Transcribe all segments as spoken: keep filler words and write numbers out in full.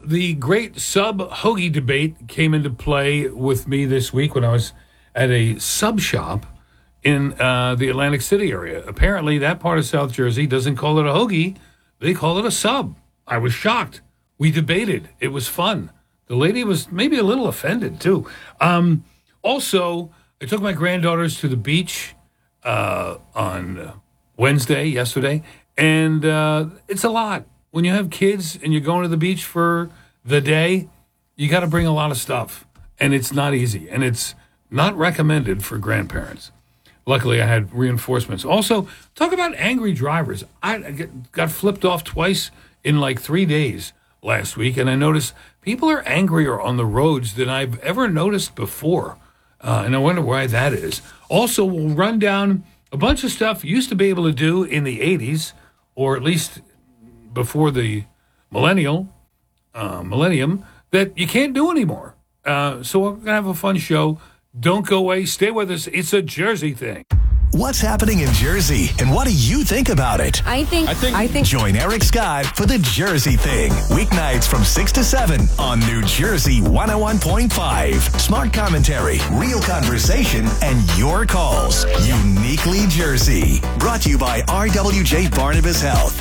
the great sub-hoagie debate came into play with me this week when I was at a sub shop in uh, the Atlantic City area. Apparently, that part of South Jersey doesn't call it a hoagie. They call it a sub. I was shocked. We debated. It was fun. The lady was maybe a little offended, too. Um, also, I took my granddaughters to the beach uh, on Wednesday, yesterday, and uh, it's a lot. When you have kids and you're going to the beach for the day, you got to bring a lot of stuff, and it's not easy, and it's not recommended for grandparents. Luckily, I had reinforcements. Also, talk about angry drivers. I got flipped off twice in like three days last week, and I noticed people are angrier on the roads than I've ever noticed before, uh, and I wonder why that is. Also, we'll run down a bunch of stuff you used to be able to do in the eighties, or at least before the millennial, uh, millennium, that you can't do anymore. Uh, so we're going to have a fun show. Don't go away. Stay with us. It's a Jersey thing. What's happening in Jersey, and what do you think about it? I think, I think, I think. Join Eric Scott for the Jersey Thing. Weeknights from six to seven on New Jersey one oh one point five. Smart commentary, real conversation, and your calls. Uniquely Jersey. Brought to you by R W J Barnabas Health.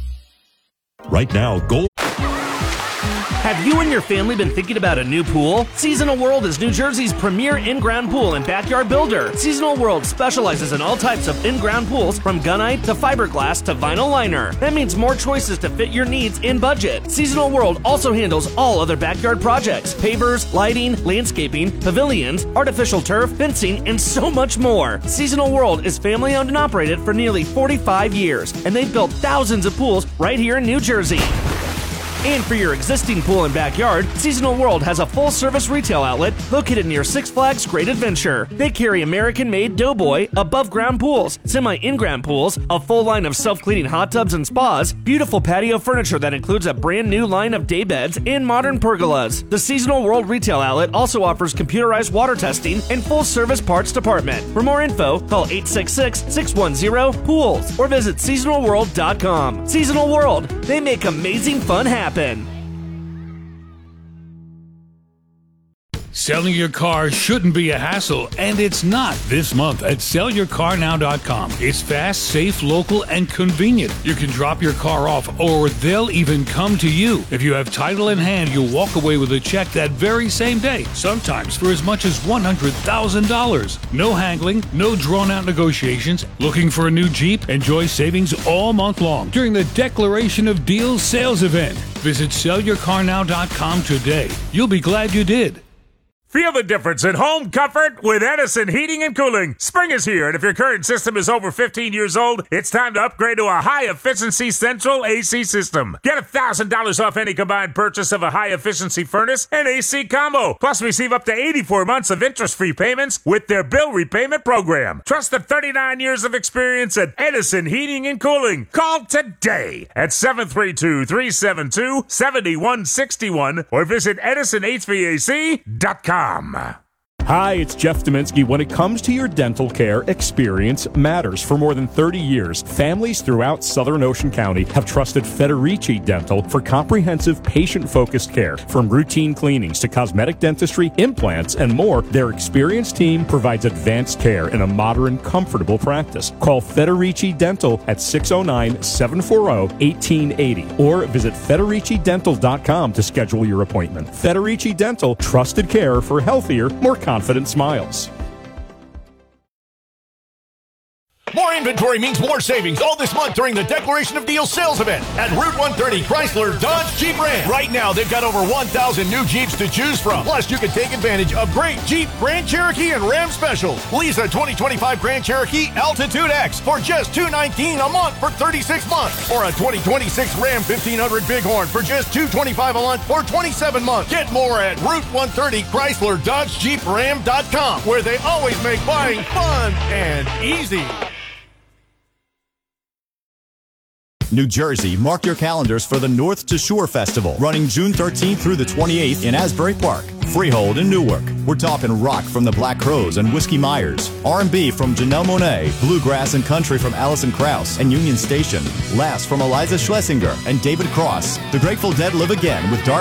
Right now, Gold. Have you and your family been thinking about a new pool? Seasonal World is New Jersey's premier in-ground pool and backyard builder. Seasonal World specializes in all types of in-ground pools, from gunite to fiberglass to vinyl liner. That means more choices to fit your needs in budget. Seasonal World also handles all other backyard projects: pavers, lighting, landscaping, pavilions, artificial turf, fencing, and so much more. Seasonal World is family-owned and operated for nearly forty-five years, and they've built thousands of pools right here in New Jersey. And for your existing pool and backyard, Seasonal World has a full-service retail outlet located near Six Flags Great Adventure. They carry American-made Doughboy above-ground pools, semi-in-ground pools, a full line of self-cleaning hot tubs and spas, beautiful patio furniture that includes a brand-new line of day beds, and modern pergolas. The Seasonal World retail outlet also offers computerized water testing and full-service parts department. For more info, call eight six six, six one zero, pools or visit seasonal world dot com. Seasonal World, they make amazing fun happen. Selling your car shouldn't be a hassle, and it's not this month at sell your car now dot com. It's fast, safe, local, and convenient. You can drop your car off, or they'll even come to you. If you have title in hand, you'll walk away with a check that very same day, sometimes for as much as one hundred thousand dollars. No haggling, no drawn-out negotiations. Looking for a new Jeep? Enjoy savings all month long during the Declaration of Deals sales event. Visit sell your car now dot com today. You'll be glad you did. Feel the difference in home comfort with Edison Heating and Cooling. Spring is here, and if your current system is over fifteen years old, it's time to upgrade to a high-efficiency central A C system. Get one thousand dollars off any combined purchase of a high-efficiency furnace and A C combo. Plus, receive up to eighty-four months of interest-free payments with their bill repayment program. Trust the thirty-nine years of experience at Edison Heating and Cooling. Call today at seven three two, three seven two, seven one six one or visit edison h v a c dot com. Hi, it's Jeff Dominski. When it comes to your dental care, experience matters. For more than thirty years, families throughout Southern Ocean County have trusted Federici Dental for comprehensive, patient-focused care. From routine cleanings to cosmetic dentistry, implants, and more, their experienced team provides advanced care in a modern, comfortable practice. Call Federici Dental at six oh nine, seven four zero, one eight eight zero or visit federici dental dot com to schedule your appointment. Federici Dental, trusted care for healthier, more confident smiles. More inventory means more savings all this month during the Declaration of Deals sales event at Route one thirty Chrysler Dodge Jeep Ram. Right now, they've got over one thousand new Jeeps to choose from. Plus, you can take advantage of great Jeep, Grand Cherokee, and Ram specials. Lease a twenty twenty-five Grand Cherokee Altitude X for just two hundred nineteen dollars a month for thirty-six months. Or a twenty twenty-six Ram fifteen hundred Bighorn for just two hundred twenty-five dollars a month for twenty-seven months. Get more at Route one thirty Chrysler Dodge Jeep Ram dot com, where they always make buying fun and easy. New Jersey, mark your calendars for the North to Shore Festival, running June thirteenth through the twenty-eighth in Asbury Park. Freehold in Newark. We're talking rock from the Black Crowes and Whiskey Myers, R and B from Janelle Monáe, bluegrass and country from Alison Krauss and Union Station, laughs from Eliza Schlesinger and David Cross. The Grateful Dead live again with Dark